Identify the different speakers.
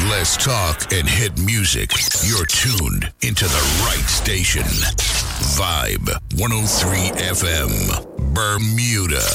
Speaker 1: Less talk and hit music. You're tuned into the right station. Vibe 103 FM, Bermuda.